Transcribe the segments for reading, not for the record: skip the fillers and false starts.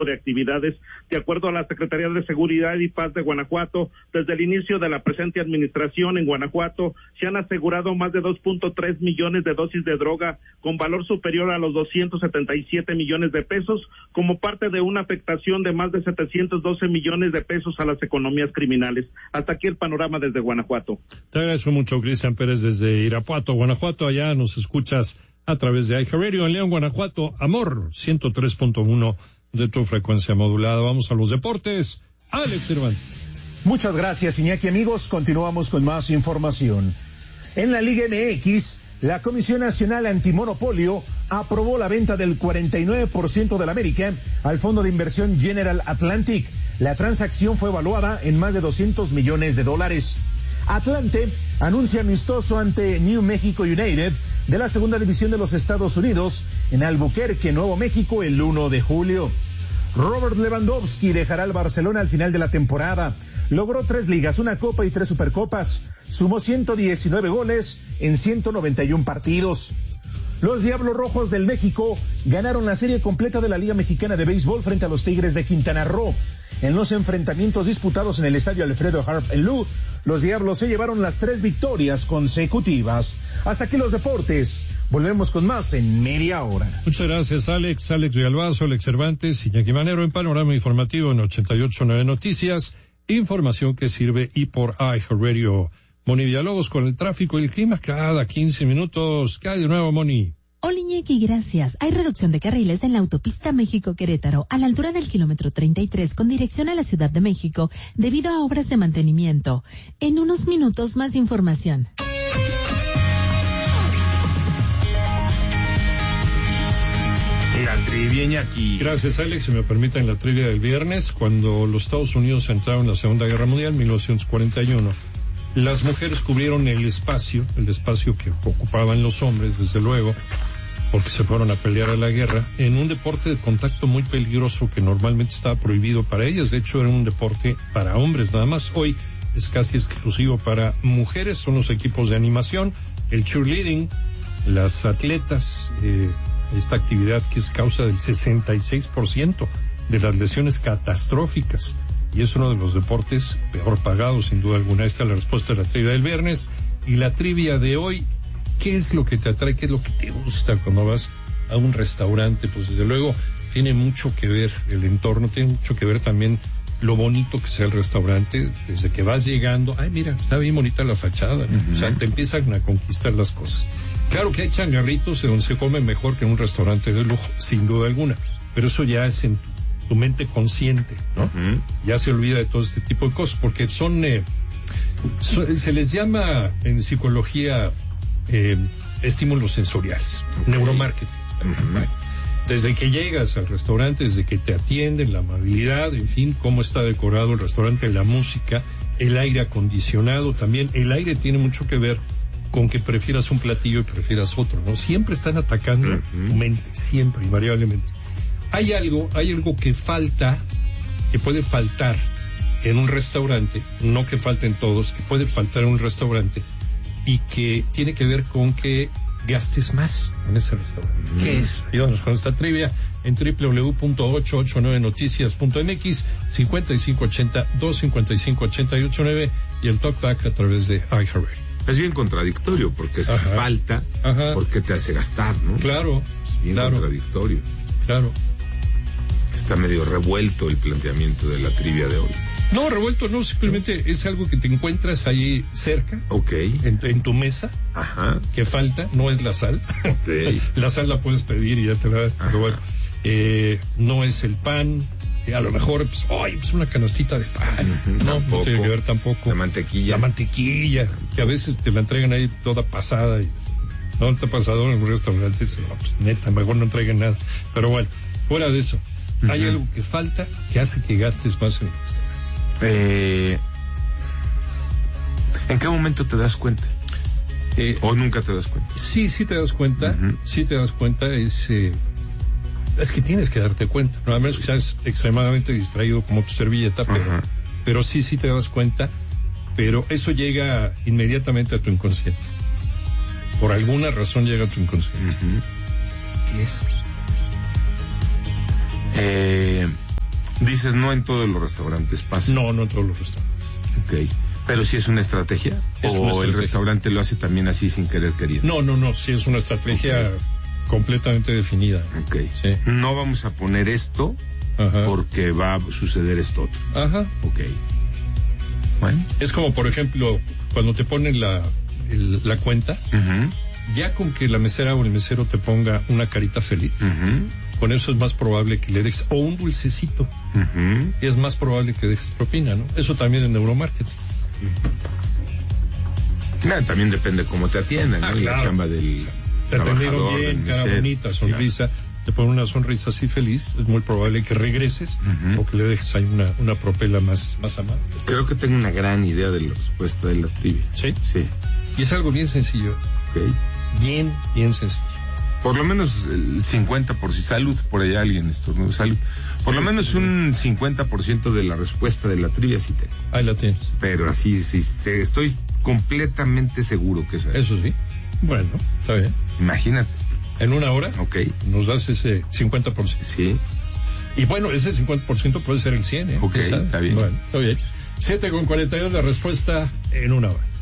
de actividades. De acuerdo a la Secretaría de Seguridad y Paz de Guanajuato, desde el inicio de la presente administración en Guanajuato se han asegurado más de 2.3 millones de dosis de droga con valor superior a los 277 millones de pesos, como parte de una afectación de más de 712 millones de pesos a las economías criminales. Hasta aquí el panorama desde Guanajuato. Te agradezco mucho, Cristian Pérez, desde Irapuato, Guanajuato. Allá nos escuchas a través de iHeartRadio en León, Guanajuato. Amor, 103.1 de tu frecuencia modulada. Vamos a los deportes. Alex Cervantes. Muchas gracias, Iñaki. Amigos, continuamos con más información. En la Liga MX, la Comisión Nacional Antimonopolio aprobó la venta del 49% del América al fondo de inversión General Atlantic. La transacción fue evaluada en más de $200 millones. Atlante anuncia amistoso ante New Mexico United de la segunda división de los Estados Unidos en Albuquerque, Nuevo México, el 1 de julio. Robert Lewandowski dejará al Barcelona al final de la temporada. Logró 3 ligas, una copa y 3 supercopas. Sumó 119 goles en 191 partidos. Los Diablos Rojos del México ganaron la serie completa de la Liga Mexicana de Béisbol frente a los Tigres de Quintana Roo. En los enfrentamientos disputados en el estadio Alfredo Harp en Lou, los Diablos se llevaron las 3 victorias consecutivas. Hasta aquí los deportes. Volvemos con más en media hora. Muchas gracias, Alex. Alex Villalbazo, Alex Cervantes, Iñaki Manero en Panorama Informativo en 88.9 Noticias. Información que sirve y por iHeartRadio. Moni Villalobos con el tráfico y el clima cada 15 minutos. ¿Qué hay de nuevo, Moni? Hola, Iñaki, gracias. Hay reducción de carriles en la autopista México-Querétaro, a la altura del kilómetro 33, con dirección a la Ciudad de México, debido a obras de mantenimiento. En unos minutos, más información. La trivia, Iñaki. Gracias, Alex. Si me permiten, la trivia del viernes, cuando los Estados Unidos entraron en la Segunda Guerra Mundial, 1941, las mujeres cubrieron el espacio que ocupaban los hombres, desde luego, porque se fueron a pelear a la guerra, en un deporte de contacto muy peligroso que normalmente estaba prohibido para ellas. De hecho, era un deporte para hombres nada más. Hoy es casi exclusivo para mujeres. Son los equipos de animación, el cheerleading, las atletas, esta actividad que es causa del 66% de las lesiones catastróficas. Y es uno de los deportes peor pagados, sin duda alguna. Esta es la respuesta de la trivia del viernes. Y la trivia de hoy, ¿qué es lo que te atrae? ¿Qué es lo que te gusta cuando vas a un restaurante? Pues desde luego tiene mucho que ver el entorno, tiene mucho que ver también lo bonito que sea el restaurante. Desde que vas llegando, ay, mira, está bien bonita la fachada, ¿no? O sea, te empiezan a conquistar las cosas. Claro que hay changarritos donde se come mejor que en un restaurante de lujo, sin duda alguna. Pero eso ya es en tu mente consciente, ¿no? Ya se olvida de todo este tipo de cosas, porque se les llama en psicología estímulos sensoriales, neuromarketing. Desde que llegas al restaurante, desde que te atienden, la amabilidad, en fin, cómo está decorado el restaurante, la música, el aire acondicionado también. El aire tiene mucho que ver con que prefieras un platillo y prefieras otro, ¿no? Siempre están atacando tu mente, siempre, invariablemente. Hay algo que falta, que puede faltar en un restaurante, no que falten todos, que puede faltar en un restaurante, y que tiene que ver con que gastes más en ese restaurante. ¿Qué es? Ayúdanos con esta trivia en www.889noticias.mx, 5580-255-889 y el talkback a través de iHeartRadio. Es bien contradictorio, porque si falta, porque te hace gastar, ¿no? Claro. Es bien contradictorio. Claro. Está medio revuelto el planteamiento de la trivia de hoy. No, revuelto no, simplemente es algo que te encuentras ahí cerca, en tu mesa, que falta, no es la sal. La sal la puedes pedir y ya te la dan, pero bueno, no es el pan, a lo mejor, pues una canastita de pan, no tiene que ver tampoco. La mantequilla, que a veces te la entregan ahí toda pasada, y no te ha pasado en un restaurante, no, pues neta, mejor no traigan nada, pero bueno, fuera de eso, hay algo que falta que hace que gastes más en el restaurante. ¿En qué momento te das cuenta? ¿O nunca te das cuenta? Sí te das cuenta, sí te das cuenta, es que tienes que darte cuenta, no, a menos que seas extremadamente distraído como tu servilleta, pero sí te das cuenta, pero eso llega inmediatamente a tu inconsciente. Por alguna razón llega a tu inconsciente. ¿Qué es? dices, no en todos los restaurantes pasa. No en todos los restaurantes. Ok. ¿Pero si es una estrategia? El restaurante lo hace también así sin querer querido? No, sí es una estrategia completamente definida. Ok. Sí. No vamos a poner esto porque va a suceder esto otro. Ajá. Ok. Bueno. Es como, por ejemplo, cuando te ponen la cuenta, ya con que la mesera o el mesero te ponga una carita feliz, con eso es más probable que le des, o un dulcecito, y es más probable que dejes propina, ¿no? Eso también en neuromarketing. También depende cómo te atiendan, ¿no? Claro. La chamba del te atendieron bien, cara mesero, bonita, sonrisa, te ponen una sonrisa así feliz, es muy probable que regreses o que le dejes ahí una propela más amable. Creo que tengo una gran idea de la respuesta de la trivia. ¿Sí? Sí. Y es algo bien sencillo. Okay. Bien sencillo. Por lo menos el 50%, salud, por allá alguien estornudó, salud. Por lo menos un 50% de la respuesta de la trivia sí tengo. Ahí la tienes. Pero así, sí, estoy completamente seguro que es eso sí. Bueno, está bien. Imagínate. En una hora. Ok. Nos das ese 50%. Sí. Y bueno, ese 50% puede ser el 100, ¿eh? Ok, está bien. Bueno, está bien. 7:42 la respuesta en una hora.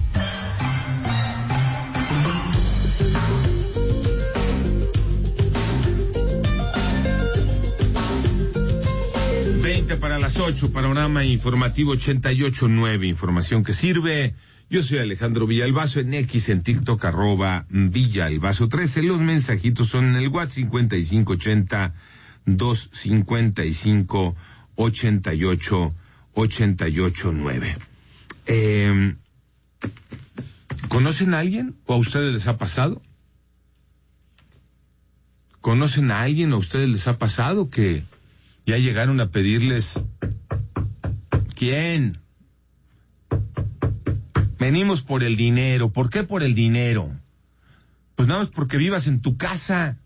Para las 8, panorama informativo 88.9, información que sirve. Yo soy Alejandro Villalbazo, en X, en TikTok, @Villalbazo13. Los mensajitos son en el WhatsApp 5580-255-8889. ¿Conocen a alguien o a ustedes les ha pasado? ¿Conocen a alguien o a ustedes les ha pasado que ya llegaron a pedirles? ¿Quién? Venimos por el dinero. ¿Por qué por el dinero? Pues nada más porque vivas en tu casa.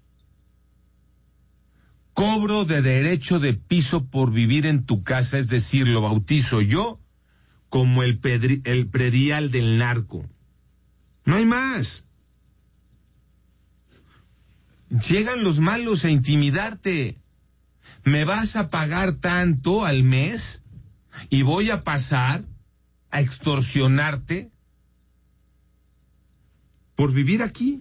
Cobro de derecho de piso por vivir en tu casa, es decir, lo bautizo yo como el predial del narco. No hay más. Llegan los malos a intimidarte. ¿Me vas a pagar tanto al mes? ¿Y voy a pasar a extorsionarte por vivir aquí?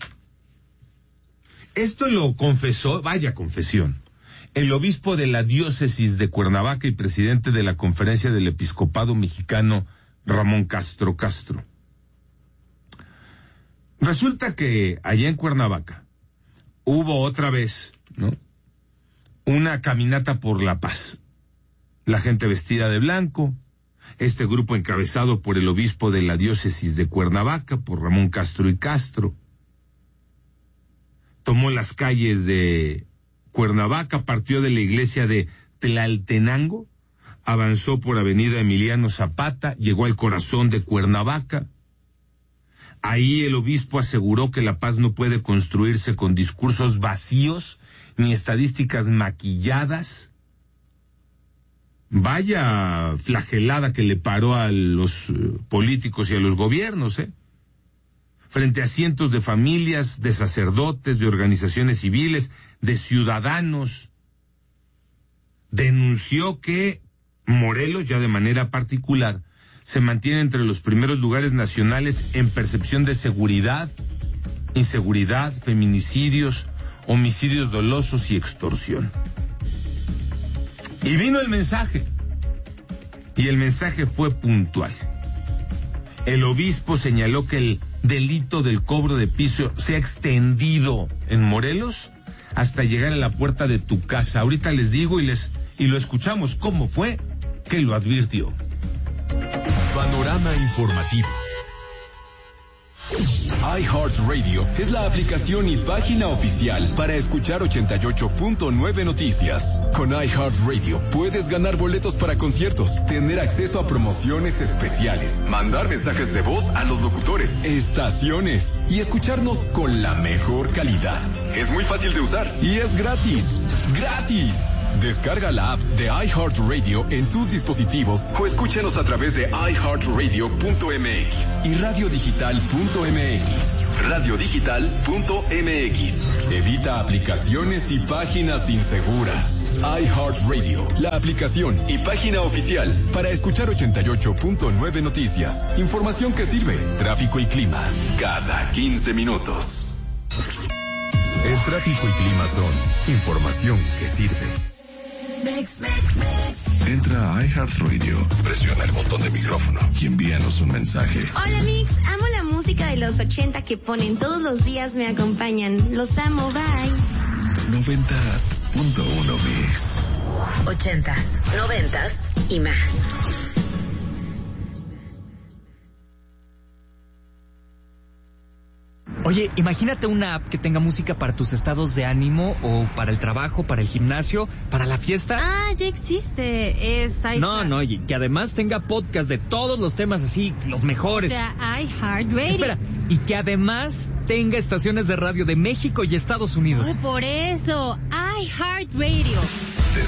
Esto lo confesó, vaya confesión, el obispo de la diócesis de Cuernavaca y presidente de la Conferencia del Episcopado Mexicano, Ramón Castro Castro. Resulta que allá en Cuernavaca hubo otra vez, ¿no?, una caminata por la paz. La gente vestida de blanco, este grupo encabezado por el obispo de la diócesis de Cuernavaca, por Ramón Castro y Castro, tomó las calles de Cuernavaca, partió de la iglesia de Tlaltenango, avanzó por avenida Emiliano Zapata, llegó al corazón de Cuernavaca. Ahí el obispo aseguró que la paz no puede construirse con discursos vacíos ni estadísticas maquilladas. Vaya flagelada que le paró a los políticos y a los gobiernos, frente a cientos de familias, de sacerdotes, de organizaciones civiles, de ciudadanos. Denunció que Morelos, ya de manera particular, se mantiene entre los primeros lugares nacionales en percepción de seguridad, inseguridad, feminicidios, homicidios dolosos y extorsión. Y vino el mensaje, y el mensaje fue puntual. El obispo señaló que el delito del cobro de piso se ha extendido en Morelos hasta llegar a la puerta de tu casa. Ahorita les digo y lo escuchamos cómo fue que lo advirtió. Panorama informativo. iHeartRadio es la aplicación y página oficial para escuchar 88.9 Noticias. Con iHeartRadio puedes ganar boletos para conciertos, tener acceso a promociones especiales, mandar mensajes de voz a los locutores, estaciones y escucharnos con la mejor calidad. Es muy fácil de usar y es gratis. ¡Gratis! Descarga la app de iHeartRadio en tus dispositivos o escúchanos a través de iHeartRadio.mx y radiodigital.mx. radiodigital.mx. Evita aplicaciones y páginas inseguras. iHeartRadio, la aplicación y página oficial para escuchar 88.9 noticias. Información que sirve. Tráfico y clima cada 15 minutos. El tráfico y clima son información que sirve. Entra a iHeartRadio, presiona el botón de micrófono y envíanos un mensaje. Hola Mix, amo la música de los 80 que ponen todos los días, me acompañan. Los amo, bye. 90.1 Mix. 80s, 90s y más. Oye, imagínate una app que tenga música para tus estados de ánimo o para el trabajo, para el gimnasio, para la fiesta. Ah, ya existe. Es iHeart. No, y que además tenga podcast de todos los temas así, los mejores. O sea, iHeartRadio. Espera, y que además tenga estaciones de radio de México y Estados Unidos. Oh, por eso, iHeartRadio.